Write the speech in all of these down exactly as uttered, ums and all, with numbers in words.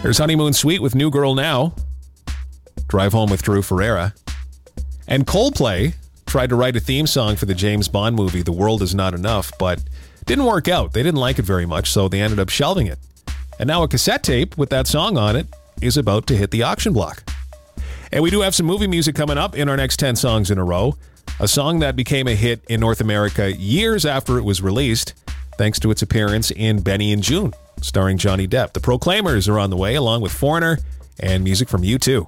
There's Honeymoon Suite with New Girl Now. Drive Home with Drew Ferreira. And Coldplay tried to write a theme song for the James Bond movie, The World Is Not Enough, but didn't work out. They didn't like it very much, so they ended up shelving it. And now a cassette tape with that song on it is about to hit the auction block. And we do have some movie music coming up in our next ten songs in a row. A song that became a hit in North America years after it was released, thanks to its appearance in Benny and June, starring Johnny Depp. The Proclaimers are on the way, along with Foreigner and music from U two.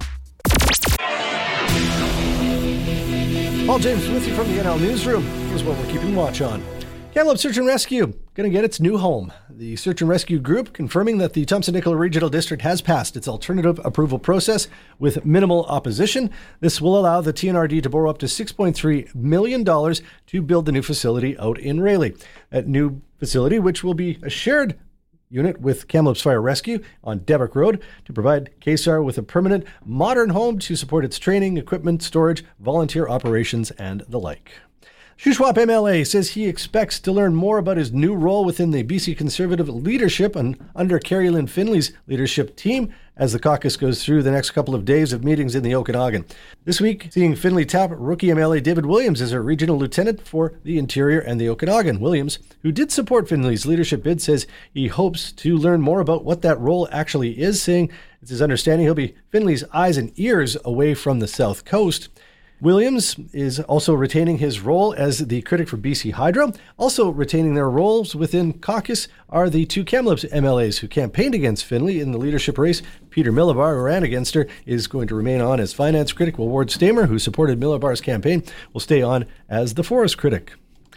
Paul James with you from the N L Newsroom. Here's what we're keeping watch on. Kamloops Search and Rescue going to get its new home. The Search and Rescue Group confirming that the Thompson-Nicola Regional District has passed its alternative approval process with minimal opposition. This will allow the T N R D to borrow up to six point three million dollars to build the new facility out in Rayleigh. That new facility, which will be a shared unit with Kamloops Fire Rescue on Debrick Road, to provide K S A R with a permanent, modern home to support its training, equipment, storage, volunteer operations, and the like. Shuswap M L A says he expects to learn more about his new role within the B C Conservative leadership and under Carrie Lynn Finley's leadership team as the caucus goes through the next couple of days of meetings in the Okanagan. This week, seeing Finley tap rookie M L A David Williams as a regional lieutenant for the Interior and the Okanagan. Williams, who did support Finley's leadership bid, says he hopes to learn more about what that role actually is, saying it's his understanding he'll be Finley's eyes and ears away from the South Coast. Williams is also retaining his role as the critic for B C Hydro. Also retaining their roles within caucus are the two Kamloops M L As who campaigned against Finley in the leadership race. Peter Millibar, who ran against her, is going to remain on as finance critic, while Ward Stamer, who supported Millibar's campaign, will stay on as the forest critic.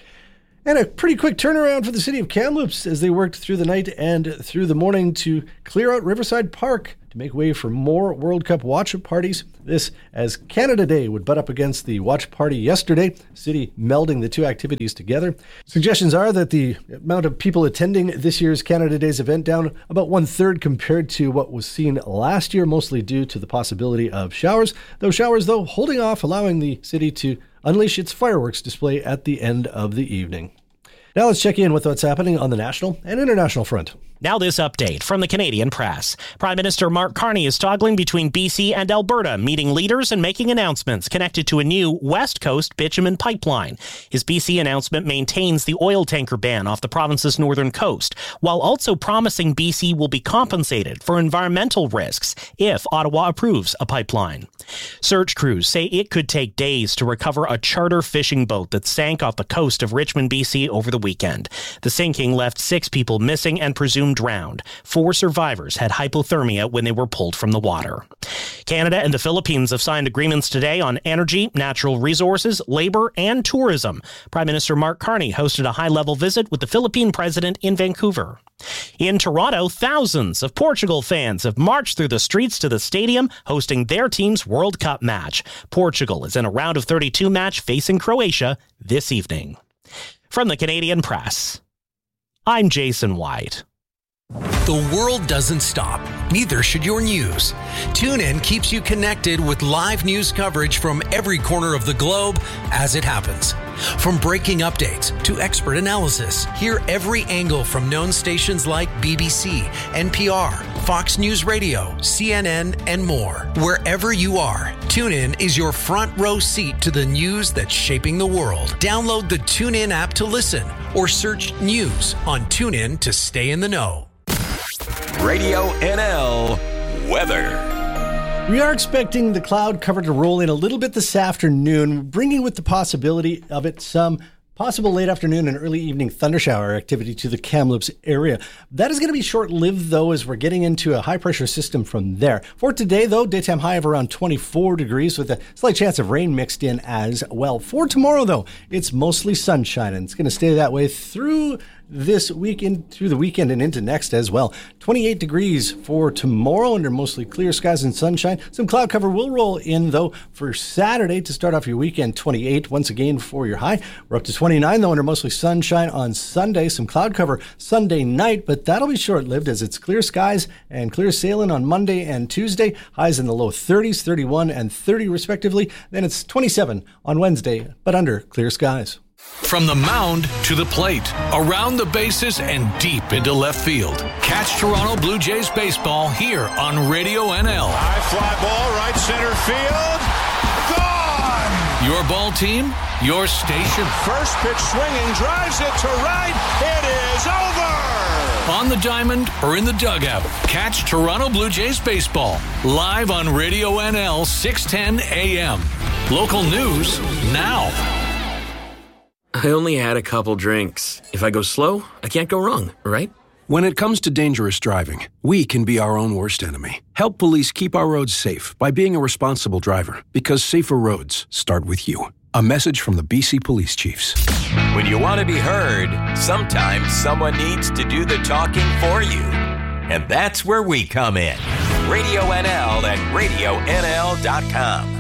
And a pretty quick turnaround for the city of Kamloops as they worked through the night and through the morning to clear out Riverside Park to make way for more World Cup watch parties. This as Canada Day would butt up against the watch party yesterday, city melding the two activities together. Suggestions are that the amount of people attending this year's Canada Day's event down about one-third compared to what was seen last year, mostly due to the possibility of showers. Those showers, though, holding off, allowing the city to unleash its fireworks display at the end of the evening. Now let's check in with what's happening on the national and international front. Now this update from the Canadian Press. Prime Minister Mark Carney is toggling between B C and Alberta, meeting leaders and making announcements connected to a new West Coast bitumen pipeline. His B C announcement maintains the oil tanker ban off the province's northern coast, while also promising B C will be compensated for environmental risks if Ottawa approves a pipeline. Search crews say it could take days to recover a charter fishing boat that sank off the coast of Richmond, B C over the weekend. The sinking left six people missing and presumed drowned. Four survivors had hypothermia when they were pulled from the water. Canada and the Philippines have signed agreements today on energy, natural resources, labor, and tourism. Prime Minister Mark Carney hosted a high-level visit with the Philippine president in Vancouver. In Toronto, thousands of Portugal fans have marched through the streets to the stadium hosting their team's World Cup match. Portugal is in a round of thirty-two match facing Croatia this evening. From the Canadian Press, I'm Jason White. The world doesn't stop. Neither should your news. TuneIn keeps you connected with live news coverage from every corner of the globe as it happens. From breaking updates to expert analysis, hear every angle from known stations like B B C, N P R, Fox News Radio, C N N, and more. Wherever you are, TuneIn is your front row seat to the news that's shaping the world. Download the TuneIn app to listen or search news on TuneIn to stay in the know. Radio N L weather. We are expecting the cloud cover to roll in a little bit this afternoon, bringing with the possibility of it some possible late afternoon and early evening thundershower activity to the Kamloops area. That is going to be short-lived, though, as we're getting into a high-pressure system from there. For today, though, daytime high of around twenty-four degrees with a slight chance of rain mixed in as well. For tomorrow, though, it's mostly sunshine, and it's going to stay that way through this weekend, through the weekend and into next as well. twenty-eight degrees for tomorrow under mostly clear skies and sunshine. Some cloud cover will roll in, though, for Saturday to start off your weekend. twenty-eight once again for your high. We're up to twenty-nine, though, under mostly sunshine on Sunday. Some cloud cover Sunday night, but that'll be short-lived as it's clear skies and clear sailing on Monday and Tuesday. Highs in the low thirties, thirty-one and thirty respectively. Then it's twenty-seven on Wednesday, but under clear skies. From the mound to the plate, around the bases, and deep into left field. Catch Toronto Blue Jays baseball here on Radio N L. High fly ball, right center field. Gone! Your ball team, your station. First pitch swinging, drives it to right. It is over! On the diamond or in the dugout, catch Toronto Blue Jays baseball live on Radio N L six ten A M. Local news now. I only had a couple drinks. If I go slow, I can't go wrong, right? When it comes to dangerous driving, we can be our own worst enemy. Help police keep our roads safe by being a responsible driver, because safer roads start with you. A message from the B C Police Chiefs. When you want to be heard, sometimes someone needs to do the talking for you. And that's where we come in. Radio N L and radio N L dot com.